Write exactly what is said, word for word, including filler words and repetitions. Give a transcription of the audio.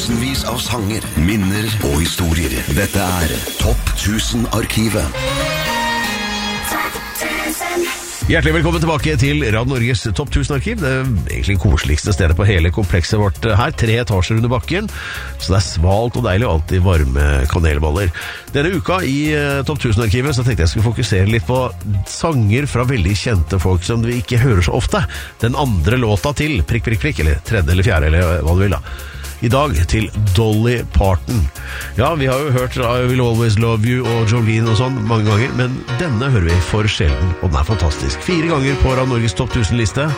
Tusenvis av sanger, minner og historier. Dette er Topp tusen-arkivet. Hjertelig velkommen tilbake til Radio Norges Topp tusen-arkiv. Det er egentlig koseligste stedet på hele komplekset vårt her. Tre etasjer under bakken, så det er svalt og deilig og alltid varme kanelballer. Denne uka i uh, Topp tusen-arkivet så tenkte jeg skulle fokusere litt på sanger fra veldig kjente folk som vi ikke hører så ofte. Den andre låta til prikk, prikk, prikk, eller tredje eller fjerde, eller hva du vil da. I dag til Dolly Parton. Ja, vi har jo hørt I Will Always Love You og Jolene og sånn mange ganger, men denne hører vi for sjelden, og den er fantastisk. Fire ganger på Radio Norges Topp tusen-liste.